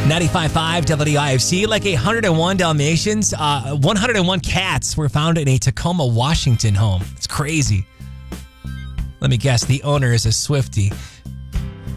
95.5 WIFC, like 101 Dalmatians, 101 cats were found in a Tacoma, Washington home. It's crazy. Let me guess, the owner is a Swiftie.